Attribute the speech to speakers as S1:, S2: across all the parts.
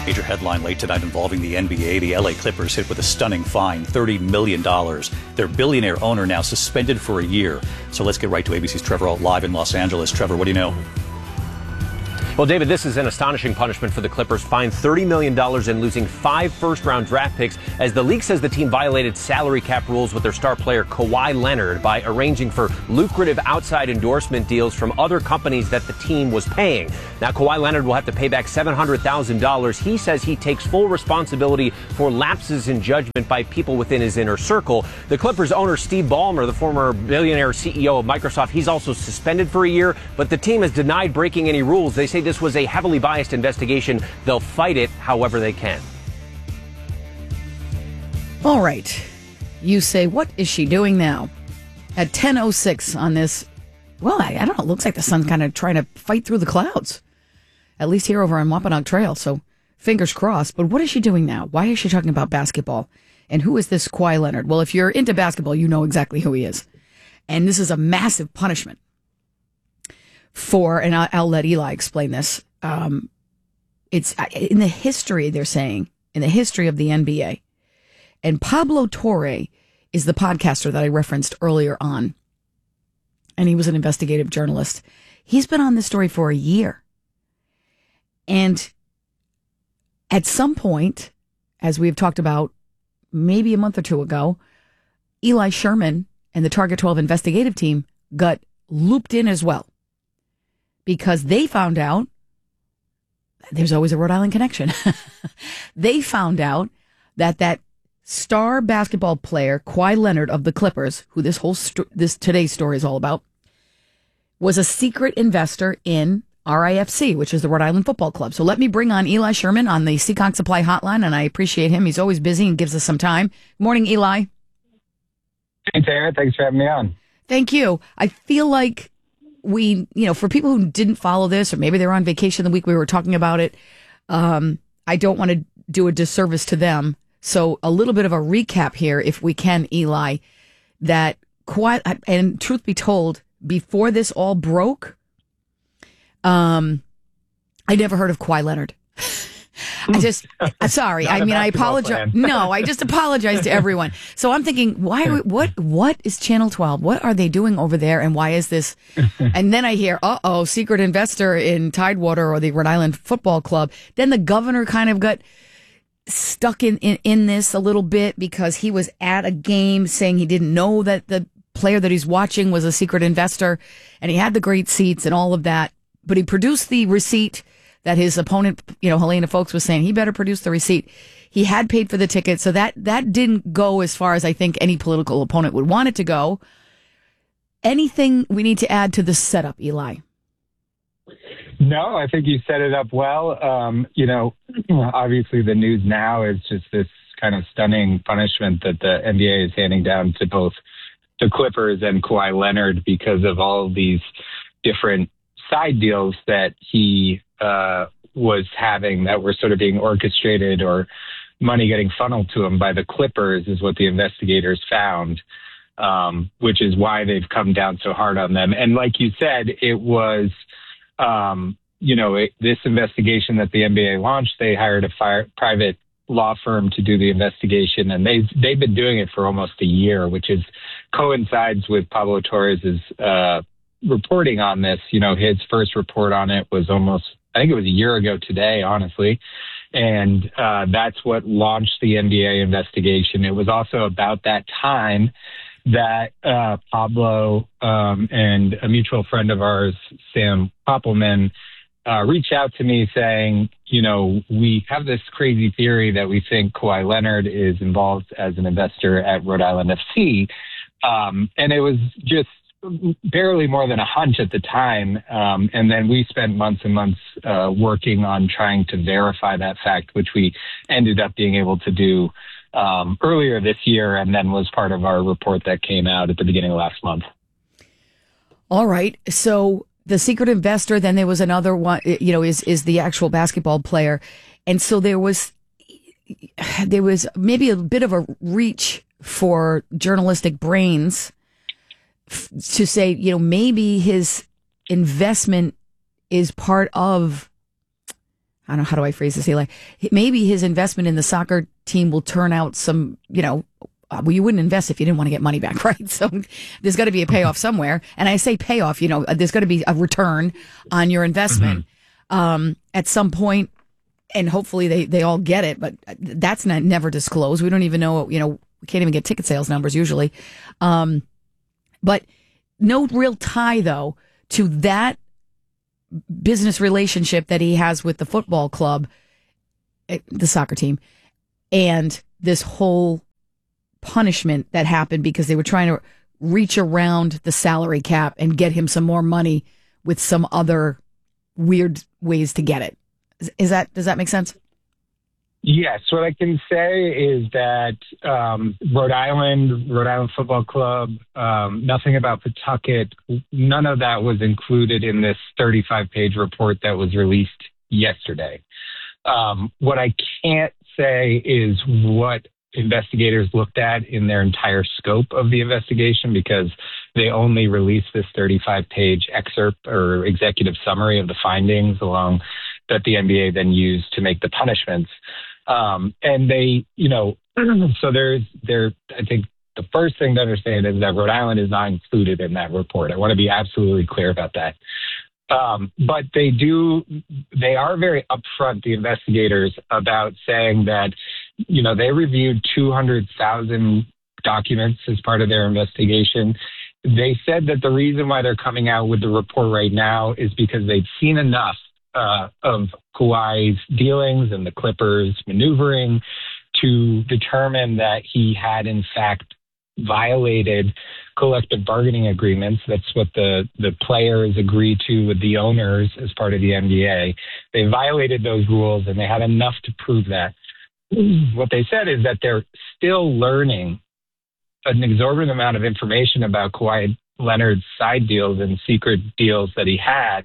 S1: Major headline late tonight involving the NBA. The LA Clippers hit with a stunning fine, $30 million. Their billionaire owner now suspended for a year. So let's get right to ABC's Trevor Alt live in Los Angeles. Trevor, what do you know?
S2: Well, David, this is an astonishing punishment for the Clippers, fined $30 million and losing 5 first-round draft picks, as the league says the team violated salary cap rules with their star player Kawhi Leonard by arranging for lucrative outside endorsement deals from other companies that the team was paying. Now, Kawhi Leonard will have to pay back $700,000. He says he takes full responsibility for lapses in judgment by people within his inner circle. The Clippers owner, Steve Ballmer, the former billionaire CEO of Microsoft, he's also suspended for a year, but the team has denied breaking any rules. They say this was a heavily biased investigation. They'll fight it however they can.
S3: All right. You say, what is she doing now? At 10:06 on this, well, I don't know. It looks like the sun's kind of trying to fight through the clouds, at least here over on Wampanoag Trail. So fingers crossed. But what is she doing now? Why is she talking about basketball? And who is this Kawhi Leonard? Well, if you're into basketball, you know exactly who he is. And this is a massive punishment and I'll let Eli explain this. It's in the history, they're saying, in the history of the NBA. And Pablo Torre is the podcaster that I referenced earlier on. And he was an investigative journalist. He's been on this story for a year. And at some point, as we've talked about maybe a month or two ago, Eli Sherman and the Target 12 investigative team got looped in as well. Because they found out, there's always a Rhode Island connection. They found out that star basketball player, Kawhi Leonard of the Clippers, who this today's story is all about, was a secret investor in RIFC, which is the Rhode Island Football Club. So let me bring on Eli Sherman on the Seekonk Supply Hotline, and I appreciate him. He's always busy and gives us some time. Good morning, Eli.
S4: Hey, Tara. Thanks for having me on.
S3: Thank you. I feel like for people who didn't follow this, or maybe they're on vacation the week we were talking about it, I don't want to do a disservice to them. So a little bit of a recap here, if we can, Eli, that and truth be told, before this all broke, I never heard of Kawhi Leonard. I'm sorry. I apologize. No, I just apologize to everyone. So I'm thinking, what is Channel 12? What are they doing over there? And why is this? And then I hear, secret investor in Tidewater or the Rhode Island Football Club. Then the governor kind of got stuck in this a little bit because he was at a game saying he didn't know that the player that he's watching was a secret investor, and he had the great seats and all of that. But he produced the receipt that his opponent, Helena Folks, was saying he better produce the receipt. He had paid for the ticket, so that didn't go as far as I think any political opponent would want it to go. Anything we need to add to the setup, Eli?
S4: No, I think you set it up well. Obviously the news now is just this kind of stunning punishment that the NBA is handing down to both the Clippers and Kawhi Leonard because of all of these different side deals that he was having that were sort of being orchestrated, or money getting funneled to him by the Clippers is what the investigators found, which is why they've come down so hard on them. And like you said, it was, this investigation that the NBA launched, they hired a private law firm to do the investigation, and they've been doing it for almost a year, which coincides with Pablo Torres' reporting on this. His first report on it was I think it was a year ago today, honestly. And that's what launched the NBA investigation. It was also about that time that Pablo and a mutual friend of ours, Sam Koppelman, reached out to me saying, we have this crazy theory that we think Kawhi Leonard is involved as an investor at Rhode Island FC. And it was just barely more than a hunch at the time. And then we spent months and months working on trying to verify that fact, which we ended up being able to do earlier this year, and then was part of our report that came out at the beginning of last month.
S3: All right. So the secret investor, then there was another one, is the actual basketball player. And so there was maybe a bit of a reach for journalistic brains to say, maybe his investment is part of I don't know, how do I phrase this, Eli? Maybe his investment in the soccer team will turn out some, well, you wouldn't invest if you didn't want to get money back, right? So there's got to be a payoff somewhere. And I say payoff, there's got to be a return on your investment at some point, and hopefully they all get it, but that's never disclosed. We don't even know, we can't even get ticket sales numbers usually. But no real tie, though, to that business relationship that he has with the football club, the soccer team, and this whole punishment that happened because they were trying to reach around the salary cap and get him some more money with some other weird ways to get it. Does that make sense?
S4: Yes. What I can say is that Rhode Island Football Club, nothing about Pawtucket, none of that was included in this 35-page report that was released yesterday. What I can't say is what investigators looked at in their entire scope of the investigation, because they only released this 35-page excerpt or executive summary of the findings that the NBA then used to make the punishments. And they, so I think the first thing to understand is that Rhode Island is not included in that report. I want to be absolutely clear about that. But they are very upfront, the investigators, about saying that, they reviewed 200,000 documents as part of their investigation. They said that the reason why they're coming out with the report right now is because they've seen enough of Kawhi's dealings and the Clippers maneuvering to determine that he had, in fact, violated collective bargaining agreements. That's what the players agreed to with the owners as part of the NBA. They violated those rules, and they had enough to prove that. What they said is that they're still learning an exorbitant amount of information about Kawhi Leonard's side deals and secret deals that he had.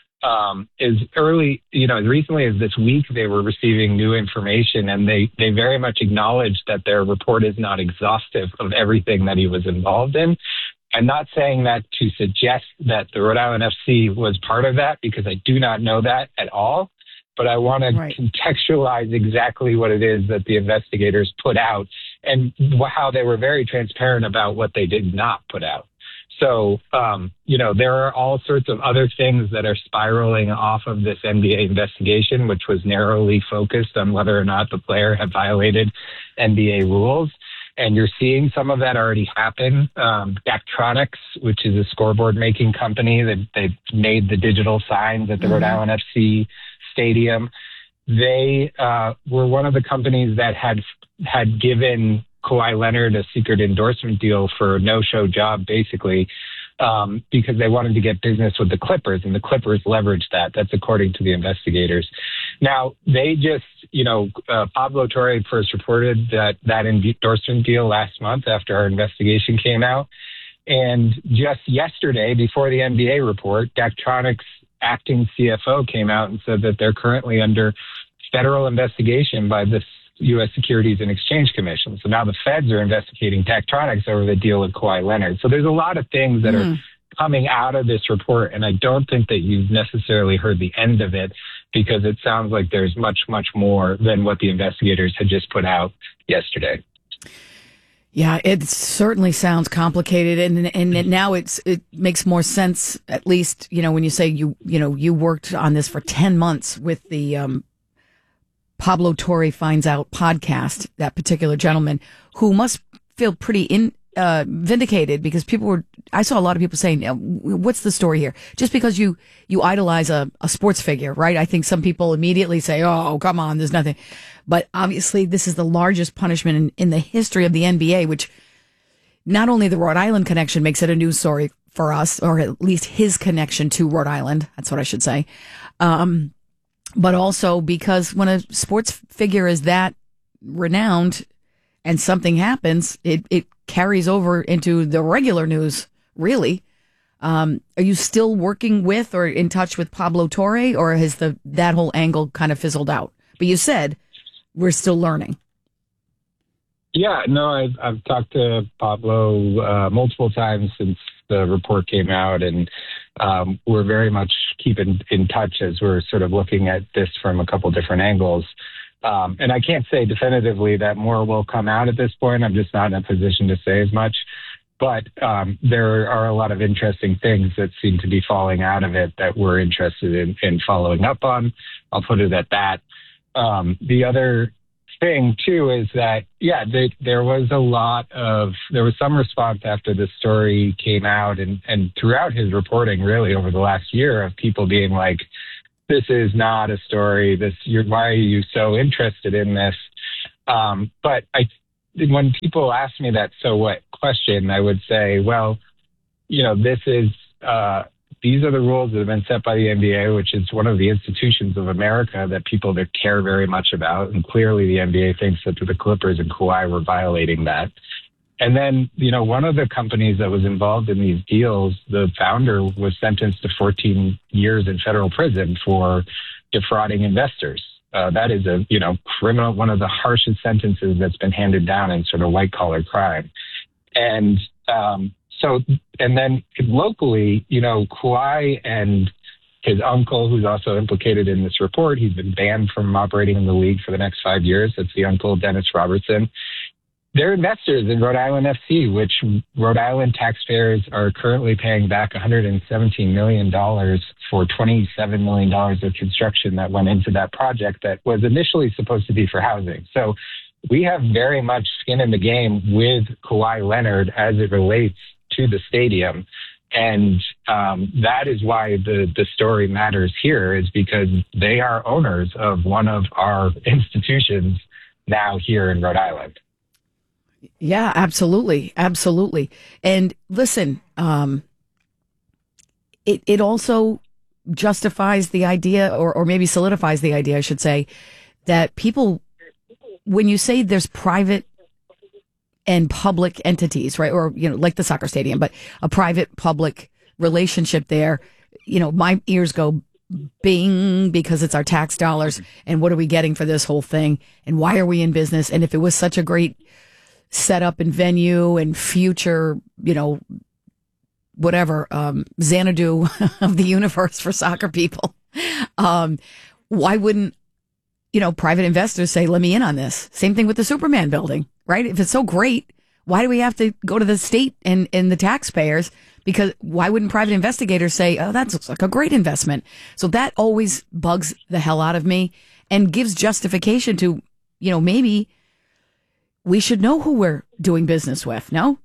S4: As recently as this week, they were receiving new information, and they very much acknowledged that their report is not exhaustive of everything that he was involved in. I'm not saying that to suggest that the Rhode Island FC was part of that, because I do not know that at all. But I want to contextualize exactly what it is that the investigators put out and how they were very transparent about what they did not put out. So, there are all sorts of other things that are spiraling off of this NBA investigation, which was narrowly focused on whether or not the player had violated NBA rules. And you're seeing some of that already happen. Daktronics, which is a scoreboard making company that they made the digital signs at the Rhode Island FC stadium. They were one of the companies that had given Kawhi Leonard a secret endorsement deal for a no-show job, basically, because they wanted to get business with the Clippers, and the Clippers leveraged that. That's according to the investigators. Now, they just, Pablo Torre first reported that endorsement deal last month after our investigation came out. And just yesterday, before the NBA report, Daktronics' acting CFO came out and said that they're currently under federal investigation by the U.S. Securities and Exchange Commission. So now the feds are investigating Daktronics over the deal with Kawhi Leonard. So there's a lot of things that are coming out of this report, and I don't think that you've necessarily heard the end of it, because it sounds like there's much, much more than what the investigators had just put out yesterday.
S3: Yeah, it certainly sounds complicated, and now it makes more sense, at least, when you say you worked on this for 10 months with the Pablo Torre Finds Out podcast, that particular gentleman, who must feel pretty vindicated, because I saw a lot of people saying, what's the story here? Just because you idolize a sports figure, right? I think some people immediately say, oh, come on, there's nothing. But obviously this is the largest punishment in the history of the NBA, which not only the Rhode Island connection makes it a news story for us, or at least his connection to Rhode Island. That's what I should say. But also because when a sports figure is that renowned and something happens, it carries over into the regular news, really. Are you still working with or in touch with Pablo Torre, or has that whole angle kind of fizzled out? But you said we're still learning.
S4: Yeah, no, I've talked to Pablo multiple times since the report came out, and we're very much keeping in touch as we're sort of looking at this from a couple different angles. And I can't say definitively that more will come out at this point. I'm just not in a position to say as much. But there are a lot of interesting things that seem to be falling out of it that we're interested in following up on. I'll put it at that. The other thing, too, is that, there was some response after the story came out and throughout his reporting, really, over the last year, of people being like, this is not a story. Why are you so interested in this? But when people ask me that "so what" question, I would say, well, these are the rules that have been set by the NBA, which is one of the institutions of America that people that care very much about. And clearly the NBA thinks that the Clippers and Kawhi were violating that. And then, one of the companies that was involved in these deals, the founder was sentenced to 14 years in federal prison for defrauding investors. That is a, criminal, one of the harshest sentences that's been handed down in sort of white collar crime. And then locally, Kawhi and his uncle, who's also implicated in this report, he's been banned from operating in the league for the next 5 years. That's the uncle, Dennis Robertson. They're investors in Rhode Island FC, which Rhode Island taxpayers are currently paying back $117 million for $27 million of construction that went into that project that was initially supposed to be for housing. So we have very much skin in the game with Kawhi Leonard as it relates to the stadium. And that is why the story matters here, is because they are owners of one of our institutions now here in Rhode Island.
S3: Yeah, absolutely. Absolutely. And listen, it also justifies the idea, or maybe solidifies the idea, I should say, that people, when you say there's private and public entities, right? Or, like the soccer stadium, but a private public relationship there, my ears go bing, because it's our tax dollars. And what are we getting for this whole thing? And why are we in business? And if it was such a great setup and venue and future, whatever, Xanadu of the universe for soccer people, why wouldn't, private investors say, let me in on this? Same thing with the Superman building, right? If it's so great, why do we have to go to the state and the taxpayers? Because why wouldn't private investigators say, oh, that looks like a great investment? So that always bugs the hell out of me and gives justification to, maybe we should know who we're doing business with, no?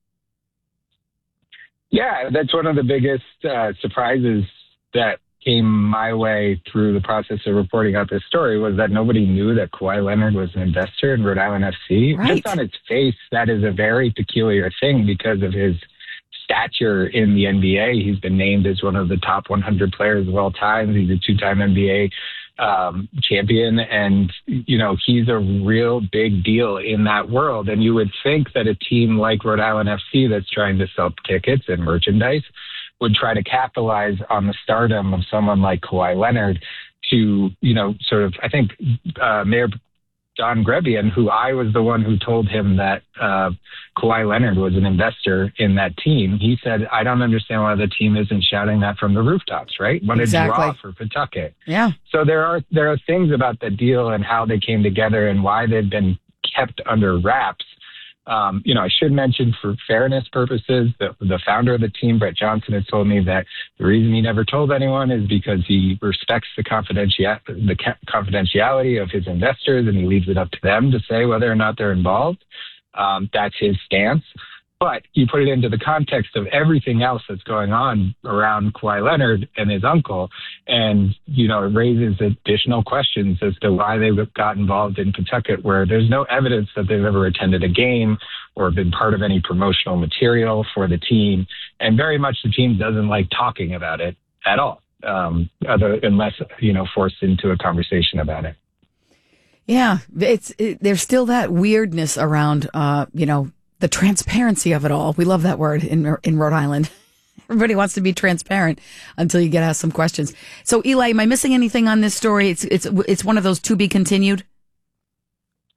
S4: Yeah, that's one of the biggest surprises that came my way through the process of reporting out this story, was that nobody knew that Kawhi Leonard was an investor in Rhode Island FC.
S3: Right.
S4: Just on its face, that is a very peculiar thing because of his stature in the NBA. He's been named as one of the top 100 players of all time. He's a two-time NBA champion, and he's a real big deal in that world. And you would think that a team like Rhode Island FC, that's trying to sell tickets and merchandise, would try to capitalize on the stardom of someone like Kawhi Leonard to, sort of, I think Mayor Don Grebian, who I was the one who told him that Kawhi Leonard was an investor in that team, he said, I don't understand why the team isn't shouting that from the rooftops, right? What
S3: Exactly.
S4: a draw for Pawtucket.
S3: Yeah.
S4: So there are things about the deal and how they came together and why they've been kept under wraps. I should mention, for fairness purposes, the founder of the team, Brett Johnson, has told me that the reason he never told anyone is because he respects the confidentiality of his investors, and he leaves it up to them to say whether or not they're involved. That's his stance. But you put it into the context of everything else that's going on around Kawhi Leonard and his uncle, and, it raises additional questions as to why they got involved in Pawtucket, where there's no evidence that they've ever attended a game or been part of any promotional material for the team. And very much the team doesn't like talking about it at all, unless, forced into a conversation about it.
S3: Yeah, there's still that weirdness around, the transparency of it all. We love that word in Rhode Island. Everybody wants to be transparent until you get asked some questions. So, Eli, am I missing anything on this story? It's one of those to be continued?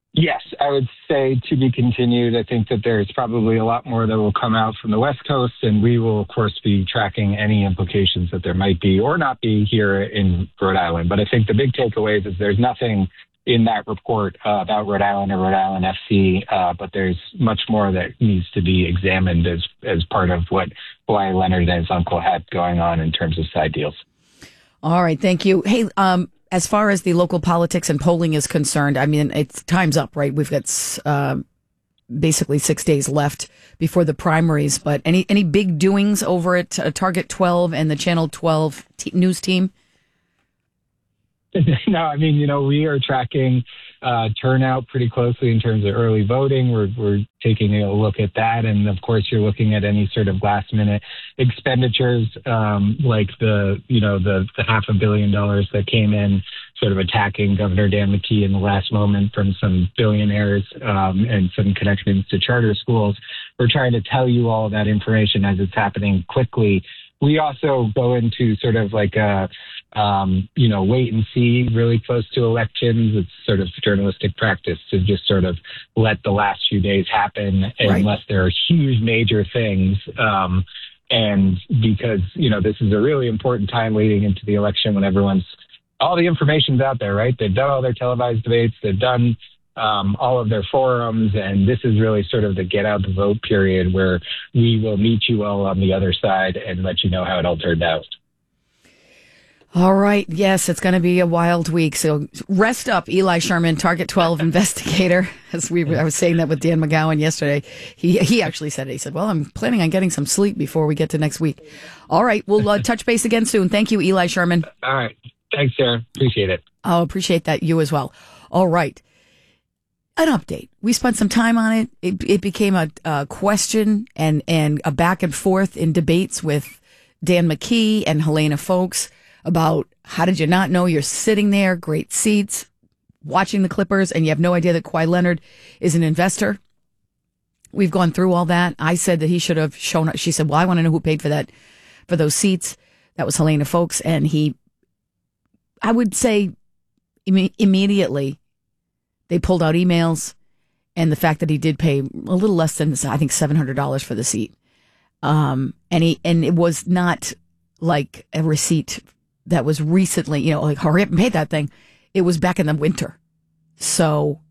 S4: Yes, I would say to be continued. I think that there's probably a lot more that will come out from the West Coast, and we will, of course, be tracking any implications that there might be or not be here in Rhode Island. But I think the big takeaways is there's nothing in that report about Rhode Island or Rhode Island FC, but there's much more that needs to be examined as part of what Kawhi Leonard and his uncle had going on in terms of side deals.
S3: All right, thank you. Hey, as far as the local politics and polling is concerned, I mean, it's time's up, right? We've got basically 6 days left before the primaries. But any big doings over at Target 12 and the Channel 12 news team?
S4: No, I mean, we are tracking turnout pretty closely in terms of early voting. We're taking a look at that. And of course, you're looking at any sort of last minute expenditures, like the $500 million that came in sort of attacking Governor Dan McKee in the last moment from some billionaires, and some connections to charter schools. We're trying to tell you all of that information as it's happening quickly. We also go into sort of like a, wait and see really close to elections. It's sort of journalistic practice to just sort of let the last few days happen unless there are huge major things. And because, this is a really important time leading into the election when all the information's out there, right? They've done all their televised debates. They've done all of their forums, and this is really sort of the get out the vote period where we will meet you all on the other side and let you know how it all turned out.
S3: All right. Yes, it's going to be a wild week. So rest up, Eli Sherman, Target 12 investigator. I was saying that with Dan McGowan yesterday. He actually said it. He said, well, I'm planning on getting some sleep before we get to next week. All right. We'll touch base again soon. Thank you, Eli Sherman.
S4: All right. Thanks, Sarah. Appreciate it.
S3: Oh, appreciate that. You as well. All right. An update. We spent some time on it. It became a question and a back and forth in debates with Dan McKee and Helena Foulkes about how did you not know you're sitting there, great seats, watching the Clippers, and you have no idea that Kawhi Leonard is an investor. We've gone through all that. I said that he should have shown up. She said, well, I want to know who paid for those seats. That was Helena Foulkes. And I would say immediately they pulled out emails and the fact that he did pay a little less than, I think, $700 for the seat. And it was not like a receipt that was recently, like hurry up and pay that thing. It was back in the winter. So,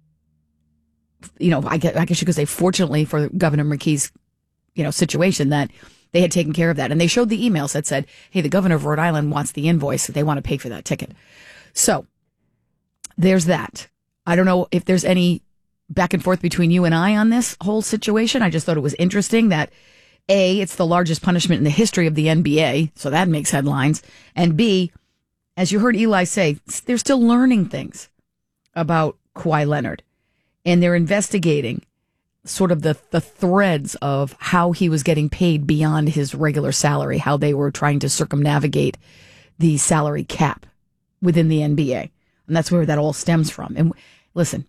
S3: I guess you could say fortunately for Governor McKee's, situation that they had taken care of that. And they showed the emails that said, hey, the governor of Rhode Island wants the invoice. They want to pay for that ticket. So there's that. I don't know if there's any back and forth between you and I on this whole situation. I just thought it was interesting that A, it's the largest punishment in the history of the NBA, so that makes headlines. And B, as you heard Eli say, they're still learning things about Kawhi Leonard. And they're investigating sort of the threads of how he was getting paid beyond his regular salary, how they were trying to circumnavigate the salary cap within the NBA. And that's where that all stems from. And listen,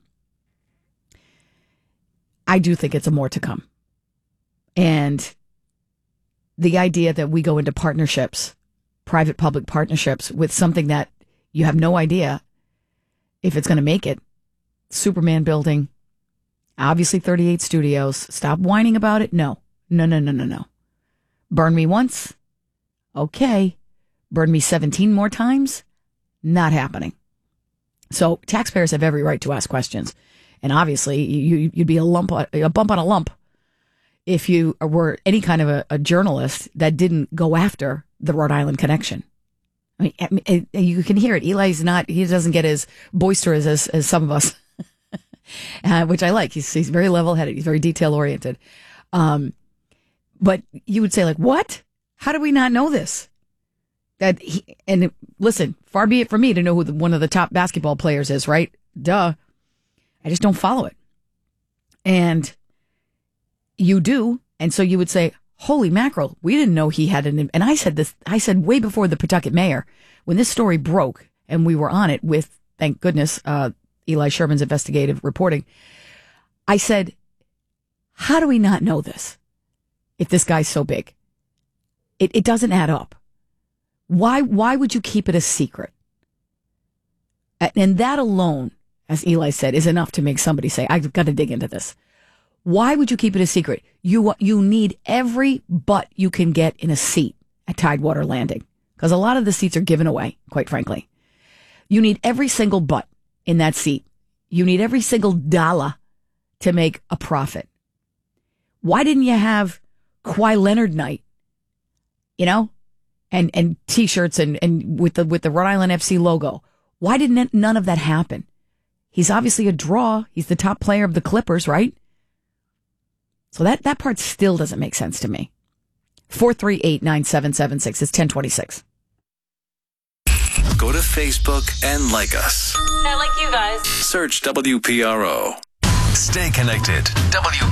S3: I do think it's a more to come. And the idea that we go into partnerships, private-public partnerships, with something that you have no idea if it's going to make it. Superman building, obviously 38 studios. Stop whining about it. No. Burn me once. Okay. Burn me 17 more times. Not happening. So taxpayers have every right to ask questions. And obviously you'd be a bump on a lump if you were any kind of a journalist that didn't go after the Rhode Island connection. I mean, you can hear it. He doesn't get as boisterous as some of us, which I like. He's very level-headed. He's very detail-oriented. But you would say, like, what? How do we not know this? And listen, far be it from me to know who one of the top basketball players is, right? Duh. I just don't follow it. And you do. And so you would say, holy mackerel, we didn't know he had and I said way before the Pawtucket mayor, when this story broke and we were on it with, thank goodness, Eli Sherman's investigative reporting. I said, how do we not know this? If this guy's so big, it doesn't add up. Why would you keep it a secret? And that alone, as Eli said, is enough to make somebody say, I've got to dig into this. Why would you keep it a secret? You need every butt you can get in a seat at Tidewater Landing, because a lot of the seats are given away, quite frankly. You need every single butt in that seat. You need every single dollar to make a profit. Why didn't you have Kawhi Leonard night, and T-shirts and with the Rhode Island FC logo? Why didn't none of that happen? He's obviously a draw. He's the top player of the Clippers, right? So that part still doesn't make sense to me. 438-9776. It's 1026.
S5: Go to Facebook and like us.
S6: I like you guys.
S5: Search WPRO. Stay connected.